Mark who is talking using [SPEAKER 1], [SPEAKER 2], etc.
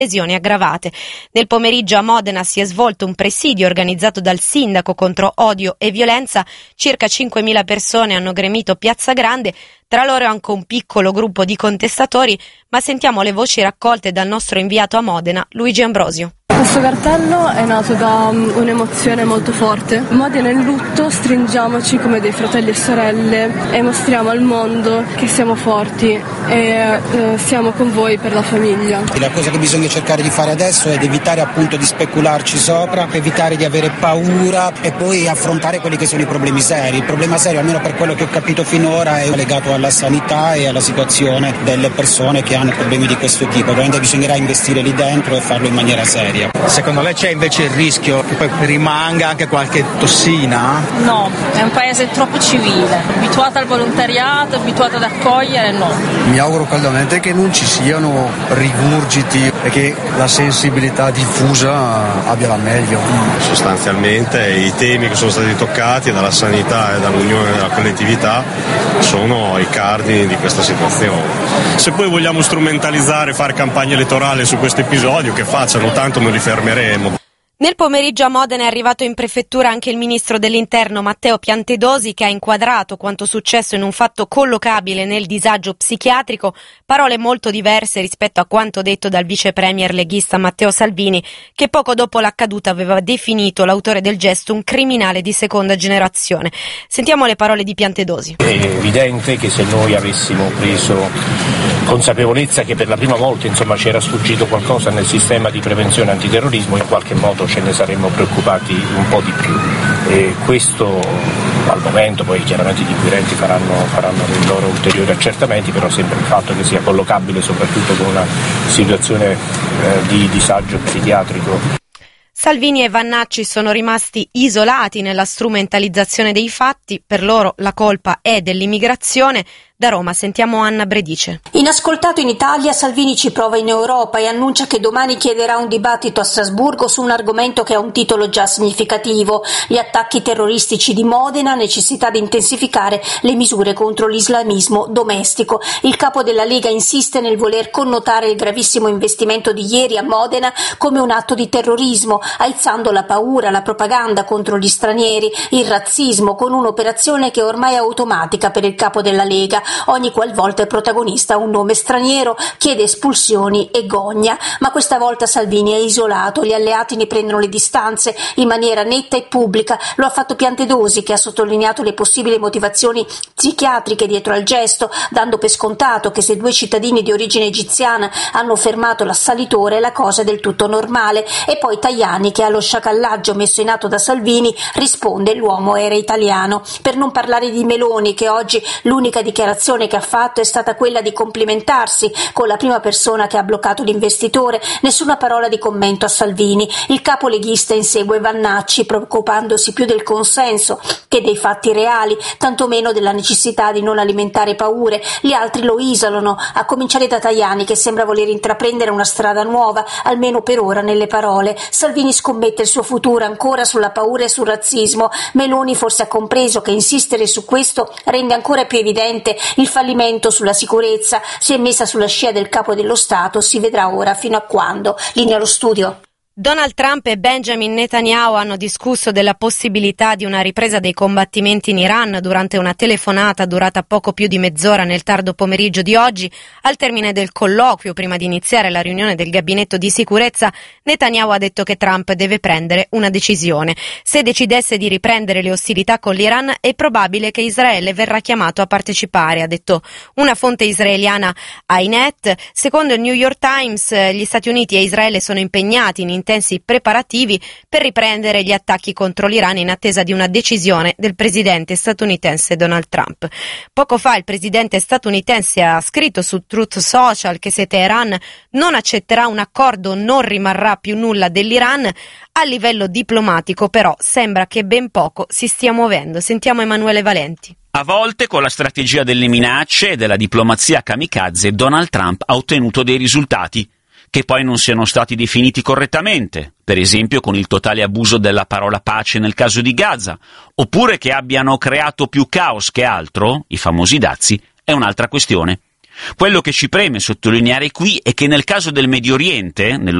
[SPEAKER 1] lesioni aggravate. Nel pomeriggio a Modena si è svolto un presidio organizzato dal sindaco contro odio e violenza. Circa 5.000 persone hanno gremito Piazza Grande, tra loro anche un piccolo gruppo di contestatori, ma sentiamo le voci raccolte dal nostro inviato a Modena, Luigi Ambrosio.
[SPEAKER 2] Questo cartello è nato da un'emozione molto forte. Modena in lutto, stringiamoci come dei fratelli e sorelle e mostriamo al mondo che siamo forti e siamo con voi per la famiglia.
[SPEAKER 3] La cosa che bisogna cercare di fare adesso è di evitare appunto di specularci sopra, evitare di avere paura e poi affrontare quelli che sono i problemi seri. Il problema serio, almeno per quello che ho capito finora, è legato alla sanità e alla situazione delle persone che hanno problemi di questo tipo. Ovviamente bisognerà investire lì dentro e farlo in maniera seria.
[SPEAKER 4] Secondo lei c'è invece il rischio che poi rimanga anche qualche tossina?
[SPEAKER 5] No, è un paese troppo civile, abituato al volontariato, abituato ad accogliere, no.
[SPEAKER 6] Mi auguro caldamente che non ci siano rigurgiti e che la sensibilità diffusa abbia la meglio.
[SPEAKER 7] Sostanzialmente i temi che sono stati toccati dalla sanità e dall'unione della collettività sono i cardini di questa situazione.
[SPEAKER 8] Se poi vogliamo strumentalizzare, fare campagna elettorale su questo episodio, che facciano, tanto non li fermeremo.
[SPEAKER 1] Nel pomeriggio a Modena è arrivato in prefettura anche il ministro dell'Interno Matteo Piantedosi, che ha inquadrato quanto successo in un fatto collocabile nel disagio psichiatrico, parole molto diverse rispetto a quanto detto dal vice premier leghista Matteo Salvini, che poco dopo l'accaduto aveva definito l'autore del gesto un criminale di seconda generazione. Sentiamo le parole di Piantedosi.
[SPEAKER 9] È evidente che se noi avessimo preso consapevolezza che per la prima volta c'era sfuggito qualcosa nel sistema di prevenzione antiterrorismo, in qualche modo ce ne saremmo preoccupati un po' di più, e questo al momento poi chiaramente gli inquirenti faranno dei loro ulteriori accertamenti, però sempre il fatto che sia collocabile soprattutto con una situazione di disagio psichiatrico.
[SPEAKER 1] Salvini e Vannacci sono rimasti isolati nella strumentalizzazione dei fatti, per loro la colpa è dell'immigrazione. Da Roma sentiamo Anna Bredice.
[SPEAKER 10] Inascoltato in Italia, Salvini ci prova in Europa e annuncia che domani chiederà un dibattito a Strasburgo su un argomento che ha un titolo già significativo: gli attacchi terroristici di Modena, necessità di intensificare le misure contro l'islamismo domestico. Il capo della Lega insiste nel voler connotare il gravissimo investimento di ieri a Modena come un atto di terrorismo, aizzando la paura, la propaganda contro gli stranieri, il razzismo, con un'operazione che ormai è automatica per il capo della Lega. Ogni qualvolta è protagonista un nome straniero, chiede espulsioni e gogna, ma questa volta Salvini è isolato, gli alleati ne prendono le distanze in maniera netta e pubblica. Lo ha fatto Piantedosi, che ha sottolineato le possibili motivazioni psichiatriche dietro al gesto, dando per scontato che se due cittadini di origine egiziana hanno fermato l'assalitore la cosa è del tutto normale. E poi Tajani, che allo sciacallaggio messo in atto da Salvini risponde: l'uomo era italiano. Per non parlare di Meloni, che oggi l'unica dichiarazione che ha fatto è stata quella di complimentarsi con la prima persona che ha bloccato l'investitore. Nessuna parola di commento a Salvini. Il capo leghista insegue Vannacci, preoccupandosi più del consenso che dei fatti reali, tantomeno della necessità di non alimentare paure. Gli altri lo isolano, a cominciare da Tajani, che sembra voler intraprendere una strada nuova, almeno per ora nelle parole. Salvini scommette il suo futuro ancora sulla paura e sul razzismo. Meloni forse ha compreso che insistere su questo rende ancora più evidente il fallimento sulla sicurezza. Si è messa sulla scia del capo dello Stato, si vedrà ora fino a quando. Linea allo studio.
[SPEAKER 1] Donald Trump e Benjamin Netanyahu hanno discusso della possibilità di una ripresa dei combattimenti in Iran durante una telefonata durata poco più di mezz'ora nel tardo pomeriggio di oggi. Al termine del colloquio, prima di iniziare la riunione del gabinetto di sicurezza, Netanyahu ha detto che Trump deve prendere una decisione. Se decidesse di riprendere le ostilità con l'Iran, è probabile che Israele verrà chiamato a partecipare, ha detto una fonte israeliana Ynet. Secondo il New York Times, gli Stati Uniti e Israele sono impegnati in intensi preparativi per riprendere gli attacchi contro l'Iran in attesa di una decisione del presidente statunitense Donald Trump. Poco fa il presidente statunitense ha scritto su Truth Social che se Teheran non accetterà un accordo non rimarrà più nulla dell'Iran. A livello diplomatico però sembra che ben poco si stia muovendo. Sentiamo Emanuele Valenti.
[SPEAKER 11] A volte con la strategia delle minacce e della diplomazia kamikaze Donald Trump ha ottenuto dei risultati che poi non siano stati definiti correttamente, per esempio con il totale abuso della parola pace nel caso di Gaza, oppure che abbiano creato più caos che altro, i famosi dazi, è un'altra questione. Quello che ci preme sottolineare qui è che nel caso del Medio Oriente, nello